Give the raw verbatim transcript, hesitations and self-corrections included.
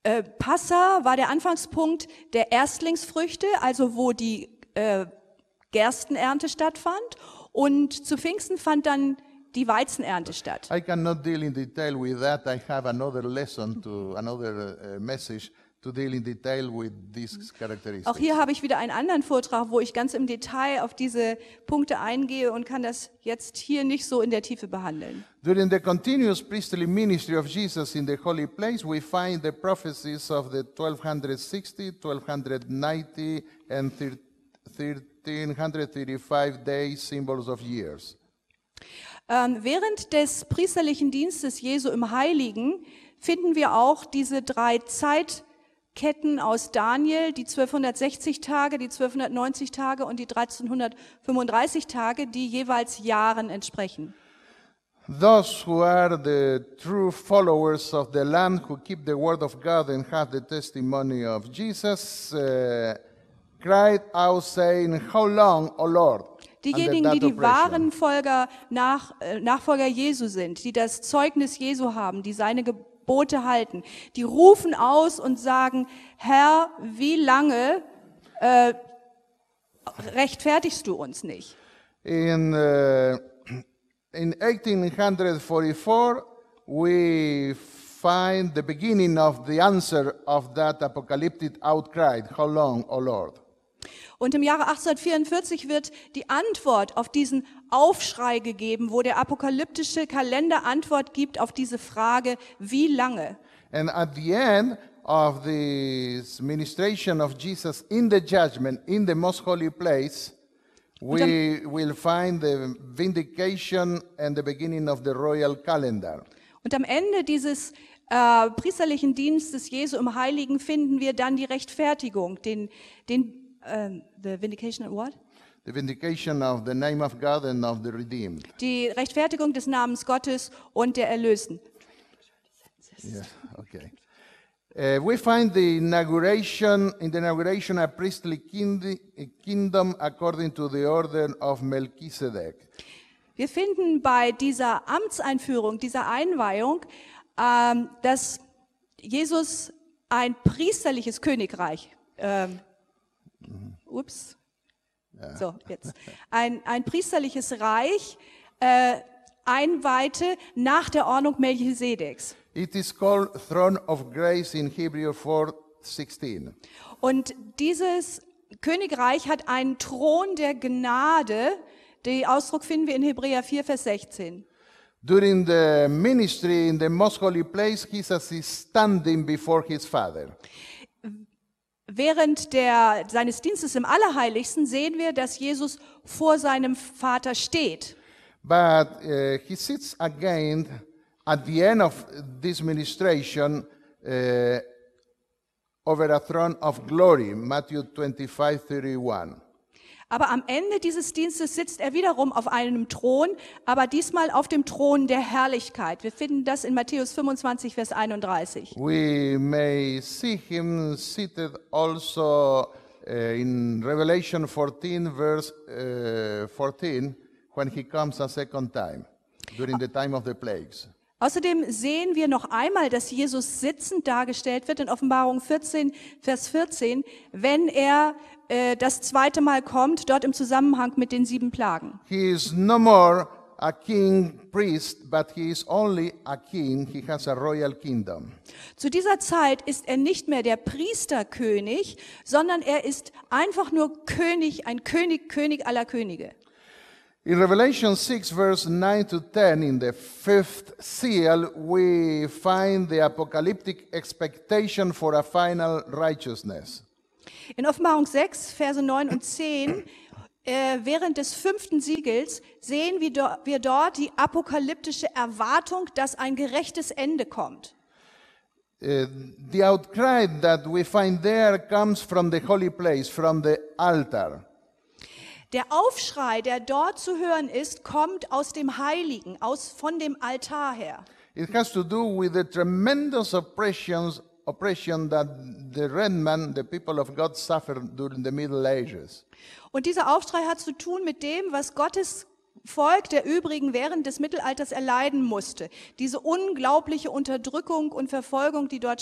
Äh, Passa war der Anfangspunkt der Erstlingsfrüchte, also wo die äh, Gerstenernte stattfand. Und zu Pfingsten fand dann die Weizenernte statt. I cannot deal in detail with that. I have another lesson to another uh, message to deal in detail with these characteristics. Auch hier habe ich wieder einen anderen Vortrag, wo ich ganz im Detail auf diese Punkte eingehe und kann das jetzt hier nicht so in der Tiefe behandeln. During the continuous priestly ministry of Jesus in the holy place, we find the prophecies of the twelve sixty, twelve ninety, and thirteen thirty-five days, symbols of years. Ähm, während des priesterlichen Dienstes Jesu im Heiligen finden wir auch diese drei Zeitketten aus Daniel, die zwölfhundertsechzig Tage, die zwölfhundertneunzig Tage und die dreizehnhundertfünfunddreißig Tage, die jeweils Jahren entsprechen. Those who are the true followers of the Lamb, who keep the word of God and have the testimony of Jesus, uh, cried out saying, "How long, O Lord?" Diejenigen, die die wahren Folger, nach, äh, Nachfolger Jesu sind, die das Zeugnis Jesu haben, die seine Gebote halten, die rufen aus und sagen, Herr, wie lange äh, rechtfertigst du uns nicht? In, uh, in eighteen forty-four, we find the beginning of the answer of that apocalyptic outcry, "How long, O Lord?" Und im Jahre achtzehnhundertvierundvierzig wird die Antwort auf diesen Aufschrei gegeben, wo der apokalyptische Kalender Antwort gibt auf diese Frage, wie lange? And at the end of this ministration of Jesus in the judgment, in the most holy place, we will find the vindication and the beginning of the royal calendar. Und am Ende dieses äh, priesterlichen Dienstes Jesu im Heiligen finden wir dann die Rechtfertigung, den, den Uh, the vindication of what? The vindication of the name of God and of the redeemed. Die Rechtfertigung des Namens Gottes und der Erlösten. Yes, okay. Uh, we find the inauguration, in the inauguration a priestly kingdom according to the order of Melchizedek. Wir finden bei dieser Amtseinführung, dieser Einweihung, ähm, dass Jesus ein priesterliches Königreich ähm, Ups. Ja. So, jetzt. Ein, ein priesterliches Reich äh, einweihte nach der Ordnung Melchisedeks. It is called Throne of Grace in Hebrew four sixteen. Und dieses Königreich hat einen Thron der Gnade. Den Ausdruck finden wir in Hebräer vier, Vers sechzehn. During the ministry in the most holy place, Jesus is standing before his Father. Während der, seines Dienstes im Allerheiligsten sehen wir, dass Jesus vor seinem Vater steht. But uh, he sits again at the end of this ministration uh, over a throne of glory, Matthew twenty-five thirty-one. Aber am Ende dieses Dienstes sitzt er wiederum auf einem Thron, aber diesmal auf dem Thron der Herrlichkeit. Wir finden das in Matthäus fünfundzwanzig, Vers einunddreißig. We may see him seated also uh, in Revelation fourteen, verse uh, fourteen, when he comes a second time, during the time of the plagues. Außerdem sehen wir noch einmal, dass Jesus sitzend dargestellt wird in Offenbarung vierzehn, Vers vierzehn, wenn er äh, das zweite Mal kommt, dort im Zusammenhang mit den sieben Plagen. He is no more a king priest, but he is only a king. He has a royal kingdom. Zu dieser Zeit ist er nicht mehr der Priesterkönig, sondern er ist einfach nur König, ein König, König aller Könige. In Revelation six, verse nine to ten, in the fifth seal, we find the apocalyptic expectation for a final righteousness. In Offenbarung sechs, Verse neun und zehn, äh, während des fünften Siegels, sehen wir, do, wir dort die apokalyptische Erwartung, dass ein gerechtes Ende kommt. Uh, the outcry that we find there comes from the holy place, from the altar. Der Aufschrei, der dort zu hören ist, kommt aus dem Heiligen, aus, von dem Altar her. It has to do with the tremendous oppressions, oppression that the red man, the people of God, suffered during the Middle Ages. Und dieser Aufschrei hat zu tun mit dem, was Gottes Volk der übrigen während des Mittelalters erleiden musste. Diese unglaubliche Unterdrückung und Verfolgung, die dort